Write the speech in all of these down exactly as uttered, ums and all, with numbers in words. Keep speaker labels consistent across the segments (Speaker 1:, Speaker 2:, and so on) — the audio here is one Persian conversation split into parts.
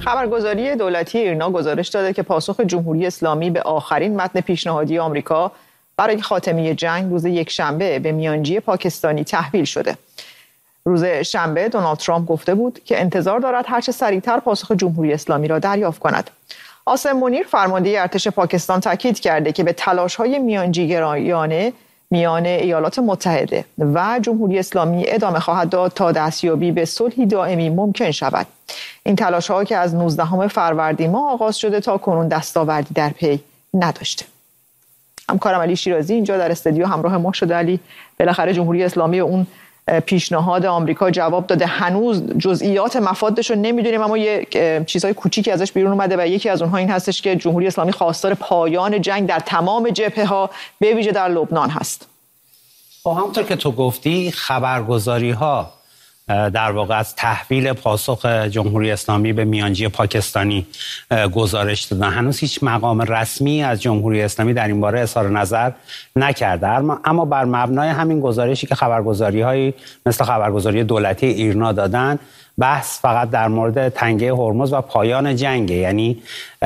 Speaker 1: خبرگزاری دولتی ایرنا گزارش داده که پاسخ جمهوری اسلامی به آخرین متن پیشنهادی آمریکا برای خاتمه جنگ روز یکشنبه به میانجی پاکستانی تحویل شده. روز شنبه دونالد ترامپ گفته بود که انتظار دارد هرچه سریعتر پاسخ جمهوری اسلامی را دریافت کند. عاصم منیر فرمانده ارتش پاکستان تاکید کرده که به تلاش‌های میانجیگرایانه میان ایالات متحده و جمهوری اسلامی ادامه خواهد داد تا دستیابی به صلحی دائمی ممکن شود. این تلاش‌ها که از نوزدهم فروردین ماه آغاز شده تا کنون دستاوردی در پی نداشته. همکارم علی شیرازی اینجا در استودیو همراه ما شده. علی، بالاخره جمهوری اسلامی اون پیشنهاد آمریکا جواب داده. هنوز جزئیات مفادش رو نمیدونیم، اما یه چیزای کوچیکی ازش بیرون اومده و یکی از اونها این هستش که جمهوری اسلامی خواستار پایان جنگ در تمام جبهه‌ها به ویژه در لبنان هست.
Speaker 2: با همونطور که تو گفتی خبرگزاری‌ها در واقع از تحویل پاسخ جمهوری اسلامی به میانجی پاکستانی گزارش دادن. هنوز هیچ مقام رسمی از جمهوری اسلامی در این باره اظهار نظر نکرده، اما بر مبنای همین گزارشی که خبرگزاری‌هایی مثل خبرگزاری دولتی ایرنا دادن، بحث فقط در مورد تنگه هرمز و پایان جنگ، یعنی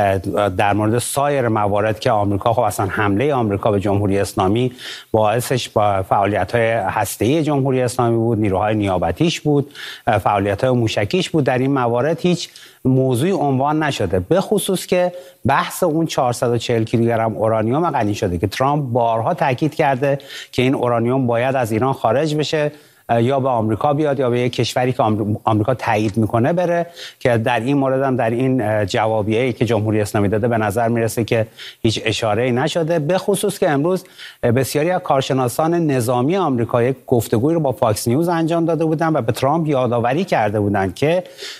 Speaker 2: در مورد سایر موارد که آمریکا خب اصلا حمله آمریکا به جمهوری اسلامی باعثش با فعالیت‌های هسته‌ای جمهوری اسلامی بود، نیروهای نیابتیش بود، فعالیت‌های موشکیش بود. در این موارد هیچ موضوعی عنوان نشده، به خصوص که بحث اون چهارصد و چهل کیلوگرم اورانیوم غنی شده که ترامپ بارها تاکید کرده که این اورانیوم باید از ایران خارج بشه، یا به آمریکا بیاد یا به یک کشوری که آمریکا تایید میکنه بره، که در این مورد هم در این جوابیه‌ای که جمهوری اسلامی داده به نظر میرسه که هیچ اشاره‌ای نشده. به خصوص که امروز بسیاری از کارشناسان نظامی آمریکا یک گفتگوی رو با فاکس نیوز انجام داده بودن و به ترامپ یادآوری کرده بودند که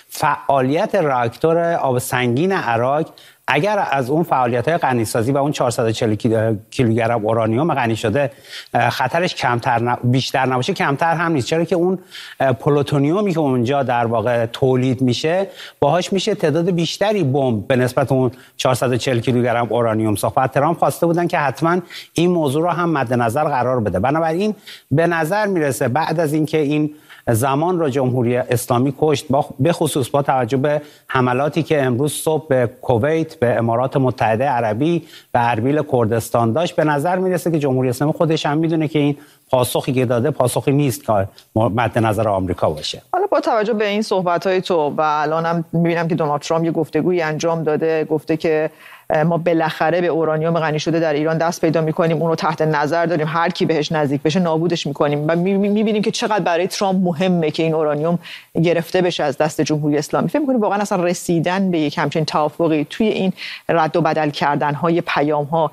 Speaker 2: فعالیت راکتور آب سنگین عراق اگر از اون فعالیت‌های غنی‌سازی و اون چهارصد و چهل کیلوگرم اورانیوم غنی شده خطرش کمتر ن... بیشتر نباشه، کمتر هم نیست، چرا که اون پلوتونیومی که اونجا در واقع تولید میشه باهاش میشه تعداد بیشتری بمب به نسبت اون چهارصد و چهل کیلوگرم اورانیوم ساخت. ترامپ خواسته بودن که حتما این موضوع رو هم مد نظر قرار بده. بنابراین به نظر میرسه بعد از اینکه این زمان را جمهوری اسلامی کشت، به خصوص با توجه به حملاتی که امروز صبح به کویت، به امارات متحده عربی، به اربیل کردستان داشت، به نظر میرسه که جمهوری اسلامی خودش هم میدونه که این پاسخی که داده پاسخی نیست که مد نظر آمریکا باشه.
Speaker 1: حالا با توجه به این صحبت‌های تو و الانم میبینم که دونالد ترامپ یه گفتگویی انجام داده، گفته که ما بالاخره به اورانیوم غنی شده در ایران دست پیدا می‌کنیم، اون رو تحت نظر داریم، هر کی بهش نزدیک بشه نابودش می‌کنیم و می‌بینیم که چقدر برای ترامپ مهمه که این اورانیوم گرفته بشه از دست جمهوری اسلامی. فکر می‌کنید واقعا اصلا رسیدن به یک همچین توافقی توی این رد و بدل کردن‌های پیام‌ها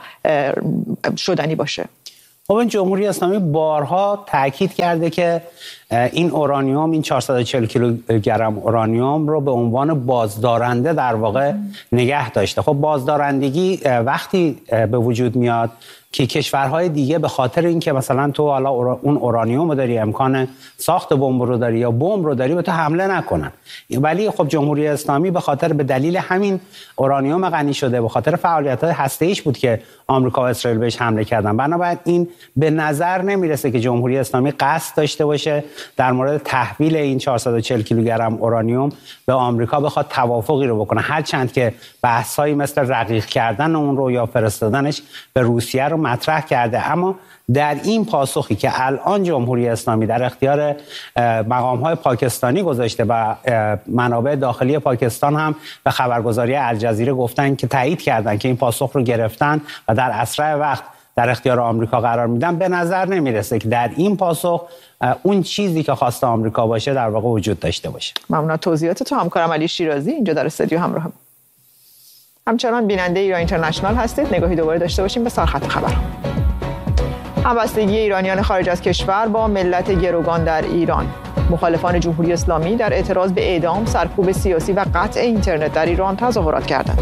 Speaker 1: شدنی باشه؟
Speaker 2: خب این جمهوری اسلامی بارها تاکید کرده که این اورانیوم، این چهارصد و چهل کیلوگرم اورانیوم رو به عنوان بازدارنده در واقع نگه داشته. خب بازدارندگی وقتی به وجود میاد که کشورهای دیگه به خاطر اینکه مثلا تو حالا اون اورانیوم رو داری، امکان ساخت بمب رو داری یا بمب رو داری، به تو حمله نکنن. ولی خب جمهوری اسلامی به خاطر به دلیل همین اورانیوم غنی شده، به خاطر فعالیت‌های هسته‌ایش بود که آمریکا و اسرائیل بهش حمله کردن. بنابراین این به نظر نمیرسه که جمهوری اسلامی قصد داشته باشه در مورد تحویل این چهارصد و چهل کیلوگرم اورانیوم به آمریکا بخواد توافقی رو بکنه، هرچند که بحث‌هایی مثل رقیق کردن اون رو یا فرستادنش به روسیه رو مطرح کرده. اما در این پاسخی که الان جمهوری اسلامی در اختیار مقام‌های پاکستانی گذاشته و منابع داخلی پاکستان هم به خبرگزاری الجزیره گفتن که تایید کردن که این پاسخ رو گرفتن و در اسرع وقت در اختیار آمریکا قرار میدن، به نظر نمیرسه که در این پاسخ اون چیزی که خواسته آمریکا باشه در واقع وجود داشته باشه.
Speaker 1: ممنون توضیحات تو همکارم علی شیرازی اینجا در استودیو همراه. همچنان بیننده ایران اینترنشنال هستید. نگاهی دوباره داشته باشیم به سرخط خبرها. همبستگی ایرانیان خارج از کشور با ملت گروگان در ایران. مخالفان جمهوری اسلامی در اعتراض به اعدام، سرکوب سیاسی و قطع اینترنت در ایران تظاهرات کردند.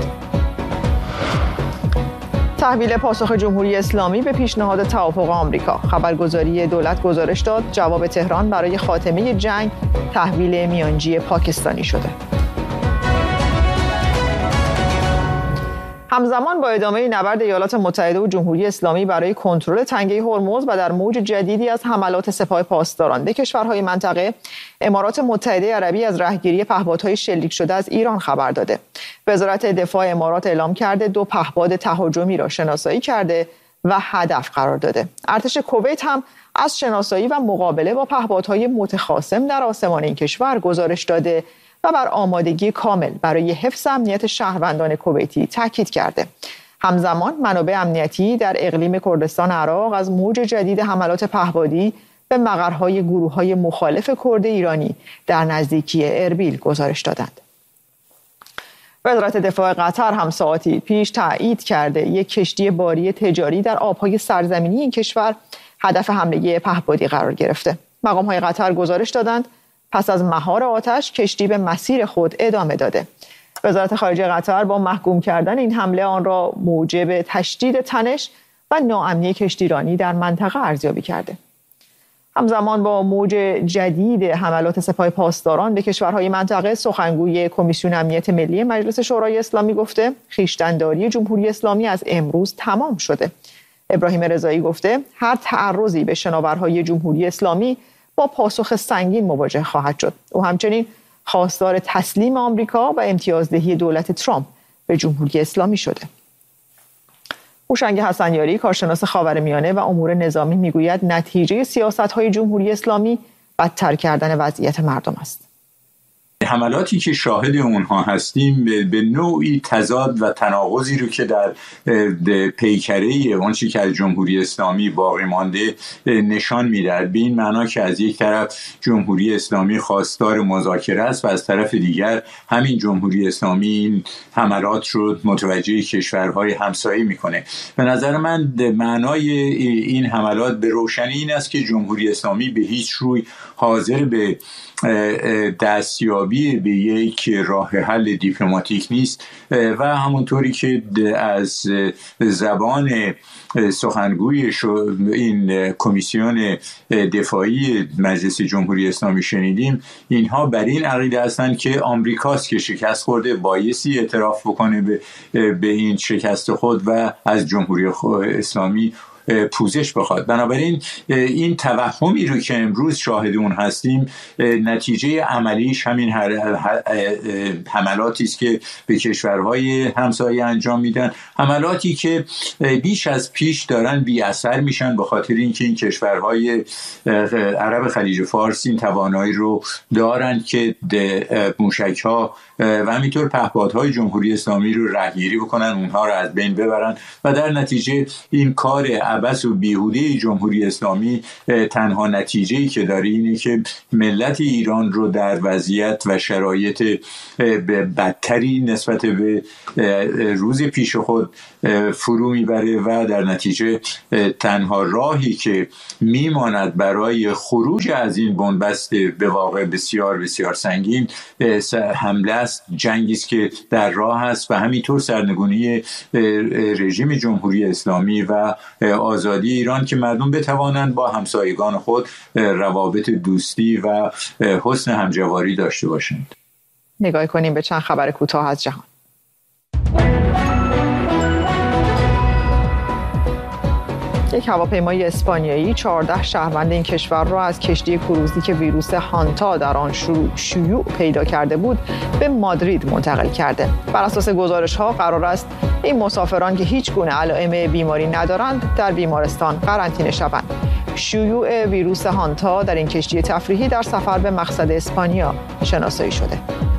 Speaker 1: تحویل پاسخ جمهوری اسلامی به پیشنهاد توافق آمریکا. خبرگزاری دولت گزارش داد جواب تهران برای خاتمه جنگ تحویل میانجی پاکستانی شده. همزمان با ادامه نبرد ایالات متحده و جمهوری اسلامی برای کنترل تنگه هرمز و در موج جدیدی از حملات سپاه پاسداران به کشورهای منطقه، امارات متحده عربی از رهگیری پهپادهای شلیک شده از ایران خبر داده. وزارت دفاع امارات اعلام کرده دو پهپاد تهاجمی را شناسایی کرده و هدف قرار داده. ارتش کویت هم از شناسایی و مقابله با پهپادهای متخاصم در آسمان این کشور گزارش داده و بر آمادگی کامل برای حفظ امنیت شهروندان کویتی تاکید کرده. همزمان منابع امنیتی در اقلیم کردستان عراق از موج جدید حملات پهپادی به مقرهای گروه‌های مخالف کرد ایرانی در نزدیکی اربیل گزارش دادند. وزارت دفاع قطر هم ساعتی پیش تایید کرده یک کشتی باری تجاری در آبهای سرزمینی این کشور هدف حمله پهپادی قرار گرفته. مقام‌های قطر گزارش دادند پس از مهار آتش کشتی به مسیر خود ادامه داده. وزارت خارجه قطر با محکوم کردن این حمله آن را موجب تشدید تنش و ناامنی کشتیرانی در منطقه ارزیابی کرده. همزمان با موج جدید حملات سپاه پاسداران به کشورهای منطقه، سخنگوی کمیسیون امنیت ملی مجلس شورای اسلامی گفته خویشتن‌داری جمهوری اسلامی از امروز تمام شده. ابراهیم رضایی گفته هر تعرضی به شناورهای جمهوری اسلامی با پاسخ سنگین مواجه خواهد شد. او همچنین خواستار تسلیم آمریکا و امتیازدهی دولت ترامپ به جمهوری اسلامی شده. هوشنگ حسنیاری، کارشناس خاورمیانه و امور نظامی، میگوید نتیجه سیاست‌های جمهوری اسلامی بدتر کردن وضعیت مردم است.
Speaker 3: حملاتی که شاهد اونها هستیم به نوعی تضاد و تناقضی رو که در پیکره اون چیزی که از جمهوری اسلامی باقی مانده نشان میده. به این معنا که از یک طرف جمهوری اسلامی خواستار مذاکره است و از طرف دیگر همین جمهوری اسلامی این حملات رو متوجه کشورهای همسایه میکنه. به نظر من معنای این حملات به روشنی این است که جمهوری اسلامی به هیچ روی حاضر به دستیابی به یک راه حل دیپلماتیک نیست و همونطوری که از زبان سخنگوی این کمیسیون دفاعی مجلس جمهوری اسلامی شنیدیم، اینها بر این عقیده هستند که آمریکاست که شکست خورده، بایستی اعتراف بکنه به, به این شکست خود و از جمهوری اسلامی پوزش بخواد. بنابراین این توهمی رو که امروز شاهد اون هستیم نتیجه عملیش همین حملاتی است که به کشورهای همسایه انجام میدن، حملاتی که بیش از پیش دارن بی اثر میشن به خاطر اینکه این کشورهای عرب خلیج فارس این توانایی رو دارن که موشک‌ها و همینطور پهپادهای جمهوری اسلامی رو رهگیری بکنن، اونها رو از بین ببرن و در نتیجه این کار عبث و بیهوده جمهوری اسلامی تنها نتیجه‌ای که داره اینه که ملت ایران رو در وضعیت و شرایط بدتری نسبت به روز پیش خود فرو میبره و در نتیجه تنها راهی که میماند برای خروج از این بنبست به واقع بسیار بسیار سنگین حمله است، جنگی است که در راه است و همینطور سرنگونی رژیم جمهوری اسلامی و آزادی ایران که مردم بتوانند با همسایگان خود روابط دوستی و حسن همجواری داشته باشند.
Speaker 1: نگاه کنیم به چند خبر کوتاه از جهان. یک هواپیمای اسپانیایی چهارده شهروند این کشور را از کشتی کروزی که ویروس هانتا در آن شیوع پیدا کرده بود به مادرید منتقل کرده. بر اساس گزارش‌ها قرار است این مسافران که هیچ گونه علائم بیماری ندارند در بیمارستان قرنطینه شوند. شیوع ویروس هانتا در این کشتی تفریحی در سفر به مقصد اسپانیا شناسایی شده.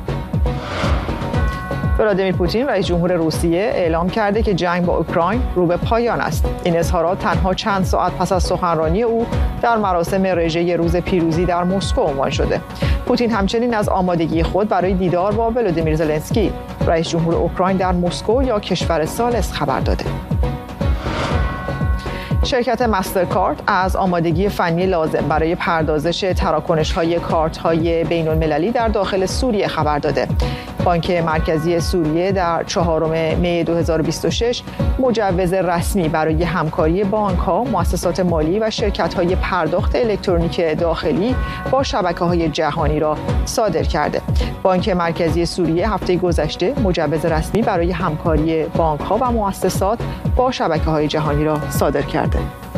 Speaker 1: ولادیمیر پوتین رئیس جمهور روسیه اعلام کرده که جنگ با اوکراین رو به پایان است. این اظهارات تنها چند ساعت پس از سخنرانی او در مراسم رژه روز پیروزی در مسکو عنوان شده. پوتین همچنین از آمادگی خود برای دیدار با ولادیمیر زلنسکی رئیس جمهور اوکراین در مسکو یا کشور ثالث خبر داده. شرکت مسترکارد از آمادگی فنی لازم برای پردازش تراکنش‌های کارت‌های بین‌المللی در داخل سوریه خبر داده. بانک مرکزی سوریه در چهارم می دو هزار و بیست و شش مجوز رسمی برای همکاری بانک‌ها، مؤسسات مالی و شرکت‌های پرداخت الکترونیک داخلی با شبکه‌های جهانی را صادر کرده. بانک مرکزی سوریه هفته گذشته مجوز رسمی برای همکاری بانک‌ها و مؤسسات با شبکه‌های جهانی را صادر کرده.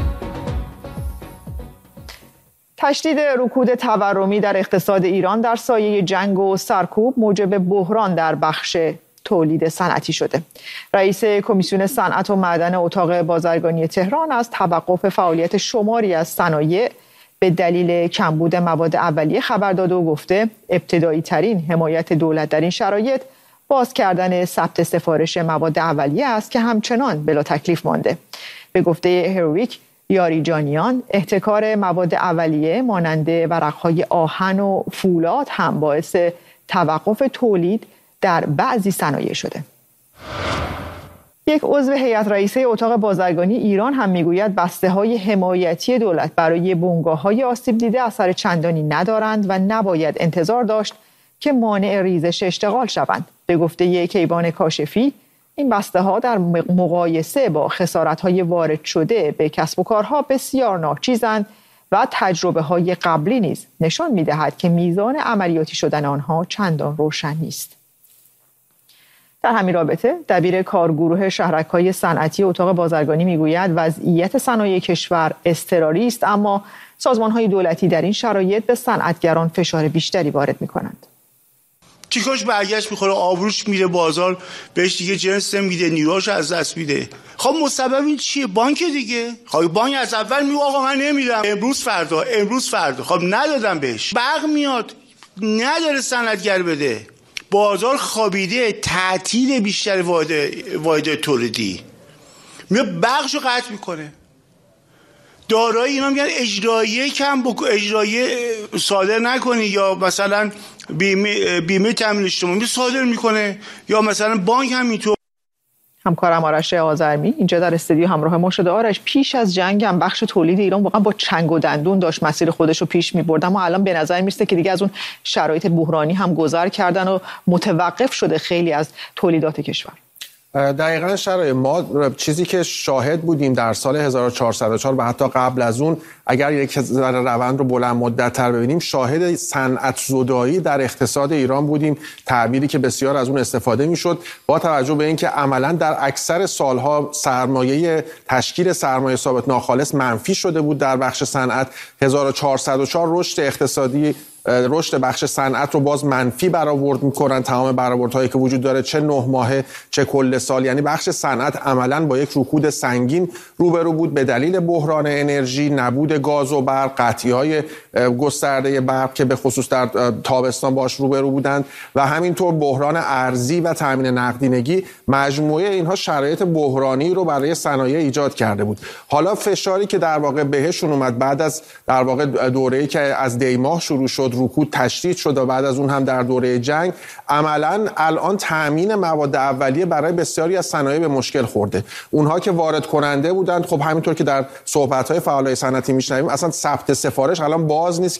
Speaker 1: تشدید رکود تورمی در اقتصاد ایران در سایه جنگ و سرکوب موجب بحران در بخش تولید صنعتی شده. رئیس کمیسیون صنعت و معدن اتاق بازرگانی تهران از توقف فعالیت شماری از صنایع به دلیل کمبود مواد اولیه خبر داده و گفته ابتدایی ترین حمایت دولت در این شرایط باز کردن ثبت سفارش مواد اولیه است که همچنان بلا تکلیف مانده. به گفته هرویک یاریجانیان، احتکار مواد اولیه مانند ورقهای آهن و فولاد هم باعث توقف تولید در بعضی صنایع شده. یک عضو هیئت رئیسه اتاق بازرگانی ایران هم میگوید بسته‌های حمایتی دولت برای بنگاه‌های آسیب دیده اثر چندانی ندارند و نباید انتظار داشت که مانع ریزش اشتغال شوند. به گفته کیوان کاشفی، این بسته‌ها در مقایسه با خسارت‌های وارد شده به کسب و کارها بسیار ناچیزند و تجربه‌های قبلی نیز نشان می‌دهد که میزان عملیاتی شدن آنها چندان روشن نیست. در همین رابطه دبیر کارگروه شهرک‌های صنعتی اتاق بازرگانی میگوید وضعیت صنایع کشور اضطراری است، اما سازمان‌های دولتی در این شرایط به صنعتگران فشار بیشتری وارد می‌کنند.
Speaker 4: تیکاش برگشت میخوره، آبروش میره بازار، بهش دیگه جنس نمیده، نیروهاش از دست میده. خب مسبب این چیه؟ بانک دیگه. خب بانک از اول میگه آقا من نمیدم، امروز فردا، امروز فردا. خب ندادم بهش. برق میاد، نداره صنعتگر بده. بازار خوابیده، تعطیل بیشتر واحد واحد تولیدی. میاد برقشو قطع میکنه. دارایی اینا میگن اجراییه کم بک... اجراییه صادر نکنی، یا مثلا بیمه بیمه تامین اجتماعی صادر میکنه، یا مثلا بانک هم اینطور.
Speaker 1: همکارم آرش آذرمی اینجا در استودیو همراه ما شده. آرش، پیش از جنگ هم بخش تولید ایران واقعا با چنگ و دندون داشت مسیر خودش رو پیش می‌برد، اما الان به نظر میرسه که دیگه از اون شرایط بحرانی هم گذر کردن و متوقف شده خیلی از تولیدات کشور.
Speaker 5: دقیقاً شرایط ما چیزی که شاهد بودیم در سال هزار و چهارصد و چهار و حتی قبل از اون، اگر یک روند رو بلند مدت‌تر ببینیم، شاهد صنعت زدایی در اقتصاد ایران بودیم، تعبیری که بسیار از اون استفاده میشد، با توجه به اینکه عملاً در اکثر سالها سرمایه تشکیل سرمایه ثابت ناخالص منفی شده بود در بخش صنعت. هزار و چهارصد و چهار رشد اقتصادی رشد بخش صنعت رو باز منفی برآورد میکنن، تمام برآوردهایی که وجود داره، چه نه ماهه چه کل سال. یعنی بخش صنعت عملاً با یک رکود سنگین روبرو بود به دلیل بحران انرژی، نبود گاز و برق، قطعی‌های گسترده برق که به خصوص در تابستان باش روبرو بودند، و همینطور بحران ارزی و تامین نقدینگی. مجموعه اینها شرایط بحرانی رو برای صنایع ایجاد کرده بود. حالا فشاری که در واقع بهشون اومد بعد از در واقع دوره‌ای که از دی ماه شروع شد، رکود تشدید شد و بعد از اون هم در دوره جنگ، عملاً الان تامین مواد اولیه برای بسیاری از صنایع به مشکل خورده. اونها که وارد کننده بودند، خب همینطور که در صحبت‌های فعالای صنعتی میشنویم، اصلا ثبت سفارش الان باز نیست